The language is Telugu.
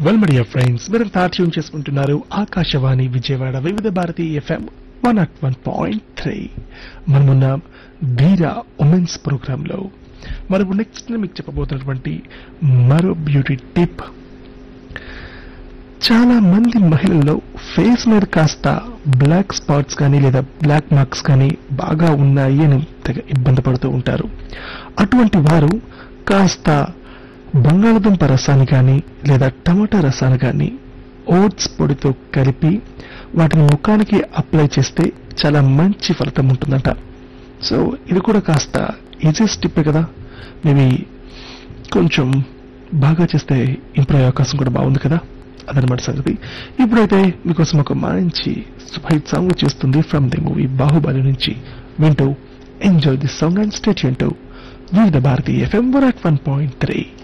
వెల్ మై డియర్ ఫ్రెండ్స్, మీరంతా ట్యూన్ చేసుకుంటున్నారు ఆకాశవాణి విజయవాడ వివిధ భారతి ఎఫ్ఎం 101.3. మనమున్నాం ధీరా ఉమెన్స్ ప్రోగ్రామ్ లో. మనము నెక్స్ట్ మీకు చెప్పబోతున్నటువంటి మరో బ్యూటీ టిప్. చాలా మంది మహిళల్లో ఫేస్ మీద కాస్త బ్లాక్ స్పాట్స్ కానీ లేదా బ్లాక్ మార్క్స్ కానీ బాగా ఉన్నాయి అని తెగ ఇబ్బంది పడుతూ ఉంటారు. అటువంటి వారు కాస్త బంగాళదుంప రసాన్ని కానీ లేదా టమాటా రసాన్ని కానీ ఓట్స్ పొడితో కలిపి వాటిని ముఖానికి అప్లై చేస్తే చాలా మంచి ఫలితం ఉంటుందంట. సో ఇది కూడా కాస్త ఈజియెస్ట్ టిప్పే కదా, మేబీ కొంచెం బాగా చేస్తే ఇంప్రూవ్ అయ్యే అవకాశం కూడా బాగుంది కదా, అదనమాట సంగతి. ఇప్పుడైతే మీకోసం ఒక మంచి సూపర్ హిట్ సాంగ్ చేస్తుంది ఫ్రమ్ ది మూవీ బాహుబలి నుంచి. వింటూ enjoy this song and stay tuned to వివిధ భారతి ఎఫ్ఎం 101.3.